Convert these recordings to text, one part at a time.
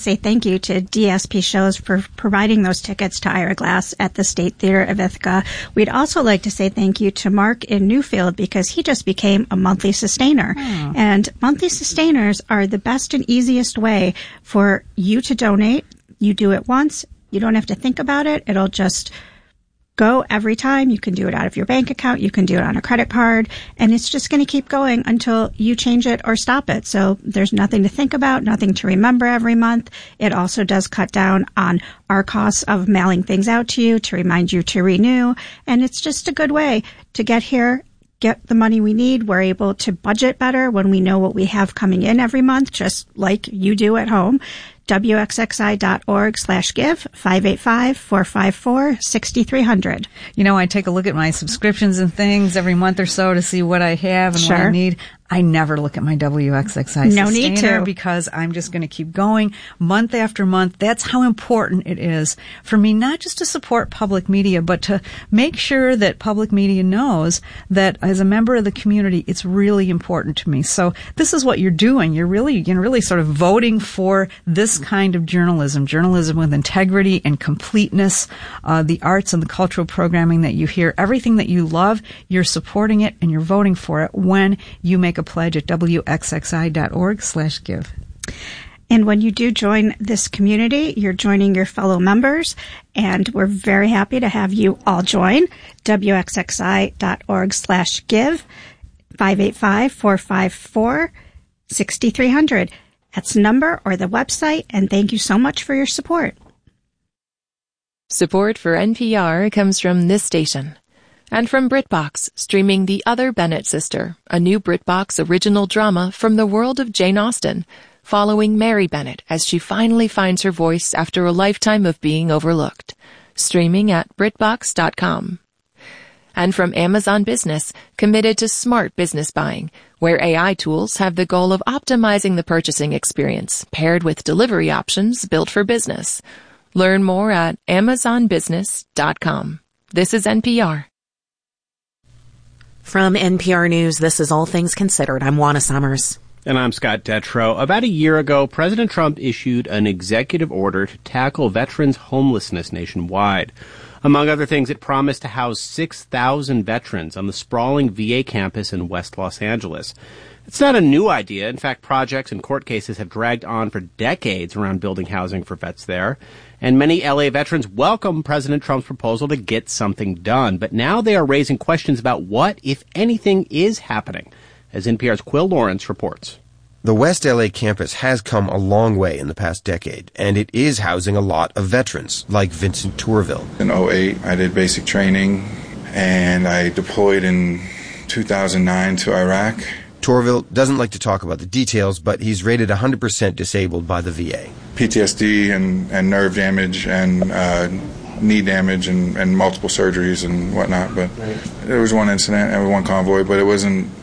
Say thank you to DSP Shows for providing those tickets to Ira Glass at the State Theater of Ithaca. We'd also like to say thank you to Mark in Newfield because he just became a monthly sustainer. Oh. And monthly sustainers are the best and easiest way for you to donate. You do it once. You don't have to think about it. It'll just go every time. You can do it out of your bank account. You can do it on a credit card. And it's just going to keep going until you change it or stop it. So there's nothing to think about, nothing to remember every month. It also does cut down on our costs of mailing things out to you to remind you to renew. And it's just a good way to get here, get the money we need. We're able to budget better when we know what we have coming in every month, just like you do at home. WXXI.org/give, 585-454-6300. You know, I take a look at my subscriptions and things every month or so to see what I have and what I need. I never look at my WXXI No need to. Because I'm just going to keep going month after month. That's how important it is for me, not just to support public media, but to make sure that public media knows that as a member of the community, it's really important to me. So this is what you're doing. You're really sort of voting for this kind of journalism with integrity and completeness, the arts and the cultural programming that you hear, everything that you love, you're supporting it and you're voting for it when you make a pledge at WXXI.org/give. And when you do join this community, you're joining your fellow members, and we're very happy to have you all join. WXXI.org/give, 585-454-6300. That's the number or the website, and thank you so much for your support. Support for NPR comes from this station. And from BritBox, streaming The Other Bennett Sister, a new BritBox original drama from the world of Jane Austen, following Mary Bennett as she finally finds her voice after a lifetime of being overlooked. Streaming at BritBox.com. And from Amazon Business, committed to smart business buying, where AI tools have the goal of optimizing the purchasing experience, paired with delivery options built for business. Learn more at AmazonBusiness.com. This is NPR. From NPR News, this is All Things Considered. I'm Juana Summers. And I'm Scott Detrow. About a year ago, President Trump issued an executive order to tackle veterans' homelessness nationwide. Among other things, it promised to house 6,000 veterans on the sprawling VA campus in West Los Angeles. It's not a new idea. In fact, projects and court cases have dragged on for decades around building housing for vets there. And many L.A. veterans welcome President Trump's proposal to get something done. But now they are raising questions about what, if anything, is happening, as NPR's Quill Lawrence reports. The West L.A. campus has come a long way in the past decade, and it is housing a lot of veterans, like Vincent Tourville. In 2008, I did basic training, and I deployed in 2009 to Iraq. Tourville doesn't like to talk about the details, but he's rated 100% disabled by the VA. PTSD and nerve damage and knee damage and multiple surgeries and whatnot. But there was one incident and one convoy, but it wasn't...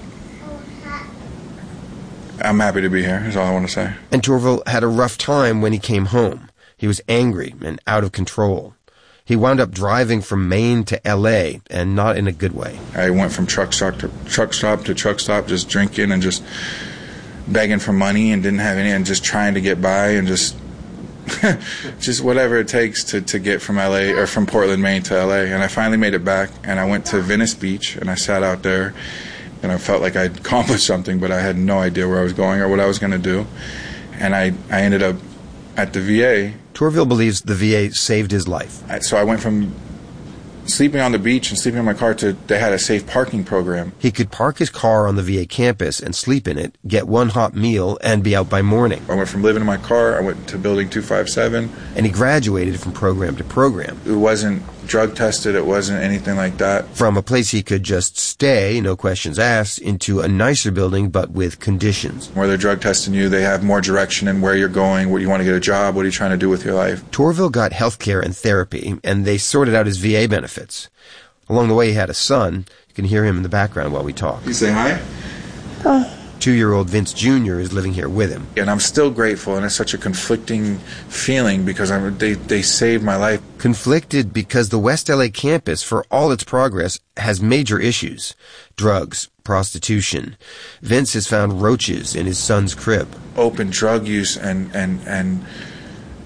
I'm happy to be here, is all I want to say. And Tourville had a rough time when he came home. He was angry and out of control. He wound up driving from Maine to L.A., and not in a good way. I went from truck stop to truck stop, just drinking and just begging for money and didn't have any, and just trying to get by and just whatever it takes to get from L.A. or from Portland, Maine to L.A. And I finally made it back, and I went to Venice Beach, and I sat out there, and I felt like I'd accomplished something, but I had no idea where I was going or what I was going to do. And I ended up at the VA. Tourville believes the VA saved his life. So I went from sleeping on the beach and sleeping in my car to they had a safe parking program. He could park his car on the VA campus and sleep in it, get one hot meal, and be out by morning. I went from living in my car, I went to building 257. And he graduated from program to program. It wasn't drug tested, it wasn't anything like that. From a place he could just stay, no questions asked, into a nicer building but with conditions. Where they're drug testing you, they have more direction in where you're going, what you want to get a job, what are you trying to do with your life. Tourville got health care and therapy, and they sorted out his VA benefits. Along the way, he had a son. You can hear him in the background while we talk. You say hi? 2-year-old Vince Jr. is living here with him. And I'm still grateful, and it's such a conflicting feeling because they saved my life. Conflicted because the West LA campus, for all its progress, has major issues. Drugs, prostitution. Vince has found roaches in his son's crib. Open drug use and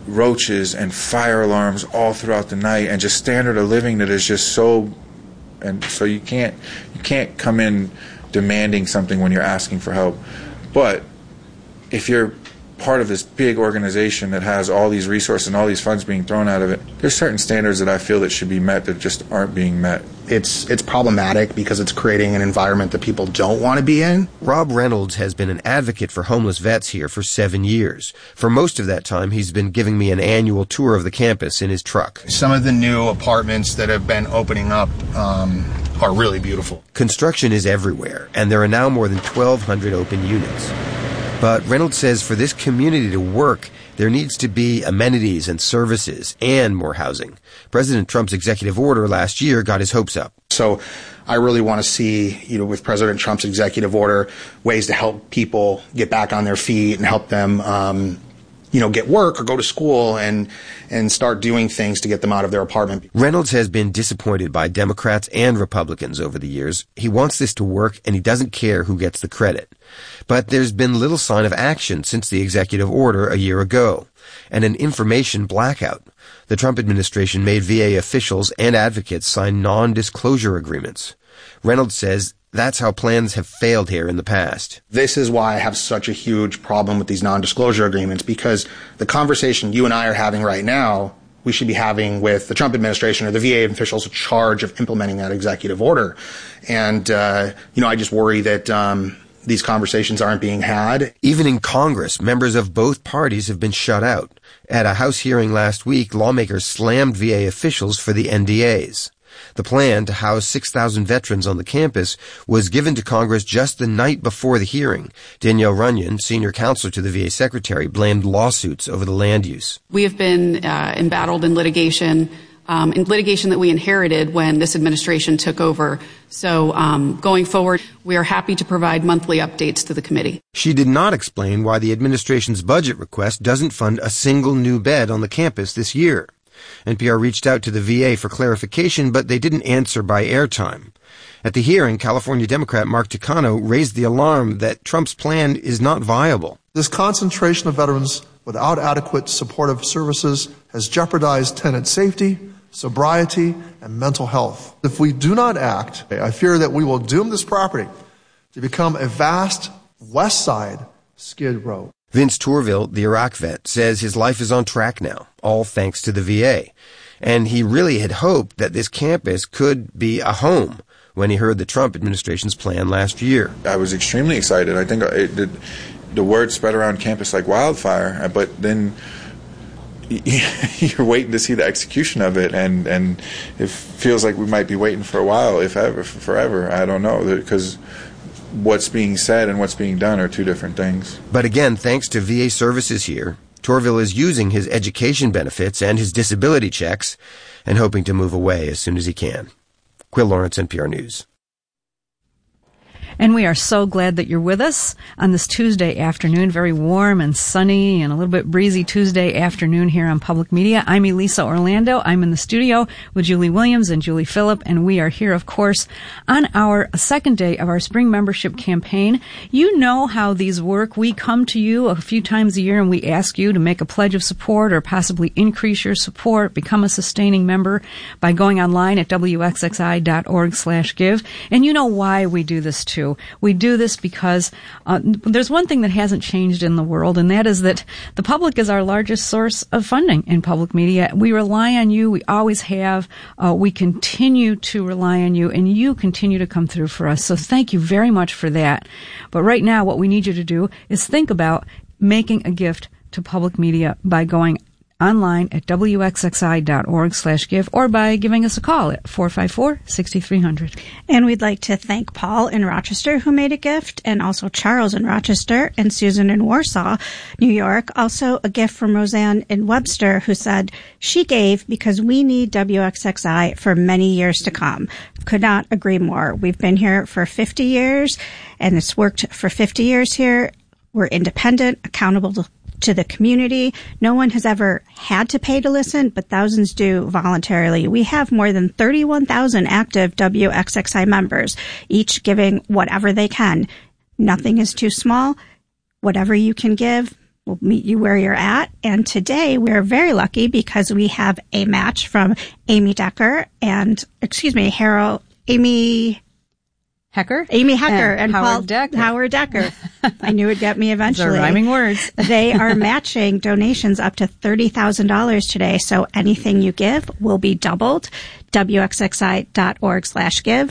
roaches and fire alarms all throughout the night, and just standard of living that is just so, and so you can't come in demanding something when you're asking for help. But if you're part of this big organization that has all these resources and all these funds being thrown out of it, there's certain standards that I feel that should be met that just aren't being met. It's problematic because it's creating an environment that people don't want to be in. Rob Reynolds has been an advocate for homeless vets here for 7 years. For most of that time, he's been giving me an annual tour of the campus in his truck. Some of the new apartments that have been opening up are really beautiful. Construction is everywhere, and there are now more than 1,200 open units. But Reynolds says for this community to work, there needs to be amenities and services and more housing. President Trump's executive order last year got his hopes up. So I really want to see, with President Trump's executive order, ways to help people get back on their feet and help them, get work or go to school and start doing things to get them out of their apartment. Reynolds has been disappointed by Democrats and Republicans over the years. He wants this to work, and he doesn't care who gets the credit. But there's been little sign of action since the executive order a year ago, and an information blackout. The Trump administration made VA officials and advocates sign non-disclosure agreements. Reynolds says that's how plans have failed here in the past. This is why I have such a huge problem with these non-disclosure agreements, because the conversation you and I are having right now, we should be having with the Trump administration or the VA officials in charge of implementing that executive order. And, I just worry that these conversations aren't being had. Even in Congress, members of both parties have been shut out. At a House hearing last week, lawmakers slammed VA officials for the NDAs. The plan to house 6,000 veterans on the campus was given to Congress just the night before the hearing. Danielle Runyon, senior counselor to the VA secretary, blamed lawsuits over the land use. We have been embattled in litigation that we inherited when this administration took over. So going forward, we are happy to provide monthly updates to the committee. She did not explain why the administration's budget request doesn't fund a single new bed on the campus this year. NPR reached out to the VA for clarification, but they didn't answer by airtime. At the hearing, California Democrat Mark Takano raised the alarm that Trump's plan is not viable. This concentration of veterans without adequate supportive services has jeopardized tenant safety, sobriety, and mental health. If we do not act, I fear that we will doom this property to become a vast West Side Skid Row. Vince Tourville, the Iraq vet, says his life is on track now, all thanks to the VA. And he really had hoped that this campus could be a home when he heard the Trump administration's plan last year. I was extremely excited. I think the word spread around campus like wildfire, but then you're waiting to see the execution of it, and it feels like we might be waiting for a while, if ever, forever. I don't know, because what's being said and what's being done are two different things. But again, thanks to VA services here, Tourville is using his education benefits and his disability checks and hoping to move away as soon as he can. Quill Lawrence, NPR News. And we are so glad that you're with us on this Tuesday afternoon, very warm and sunny and a little bit breezy Tuesday afternoon here on Public Media. I'm Elisa Orlando. I'm in the studio with Julie Williams and Julie Phillip, and we are here, of course, on our second day of our spring membership campaign. You know how these work. We come to you a few times a year and we ask you to make a pledge of support or possibly increase your support, become a sustaining member by going online at wxxi.org/give. And you know why we do this too. We do this because there's one thing that hasn't changed in the world, and that is that the public is our largest source of funding in public media. We rely on you. We always have. We continue to rely on you, and you continue to come through for us. So thank you very much for that. But right now, what we need you to do is think about making a gift to public media by going online at wxxi.org/give or by giving us a call at 454-6300. And we'd like to thank Paul in Rochester who made a gift, and also Charles in Rochester and Susan in Warsaw, New York. Also a gift from Roseanne in Webster who said she gave because we need WXXI for many years to come. Could not agree more. We've been here for 50 years and it's worked for 50 years here. We're independent, accountable to the community. No one has ever had to pay to listen, but thousands do voluntarily. We have more than 31,000 active WXXI members, each giving whatever they can. Nothing is too small. Whatever you can give, We'll meet you where you're at. And today we're very lucky because we have a match from Amy Hecker and Howard Decker. Howard Decker. I knew it'd get me eventually. Those are rhyming words. They are matching donations up to $30,000 today. So anything you give will be doubled. WXXI.org/give,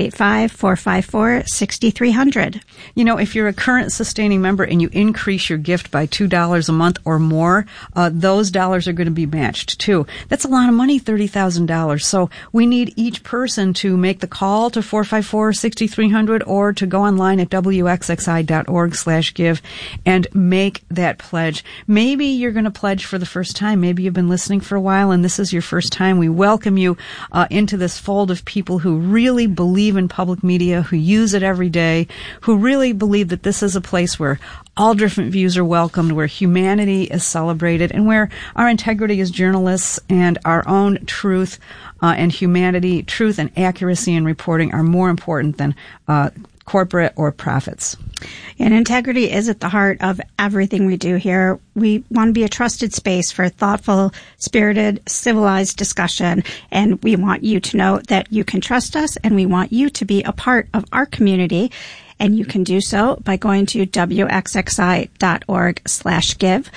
585-454-6300. You know, if you're a current sustaining member and you increase your gift by $2 a month or more, those dollars are going to be matched too. That's a lot of money, $30,000. So we need each person to make the call to 454-6300 or to go online at WXXI.org/give and make that pledge. Maybe you're going to pledge for the first time. Maybe you've been listening for a while and this is your first time. We welcome you into this fold of people who really believe in public media, who use it every day, who really believe that this is a place where all different views are welcomed, where humanity is celebrated, and where our integrity as journalists and our own truth and humanity, truth and accuracy in reporting are more important than corporate or profits. And integrity is at the heart of everything we do here. We want to be a trusted space for thoughtful, spirited, civilized discussion. And we want you to know that you can trust us, and we want you to be a part of our community. And you can do so by going to WXXI.org/give,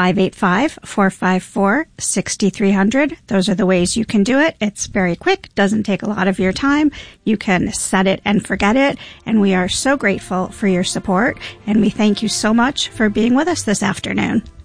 585-454-6300. Those are the ways you can do it. It's very quick, doesn't take a lot of your time. You can set it and forget it. And we are so grateful for your support. And we thank you so much for being with us this afternoon.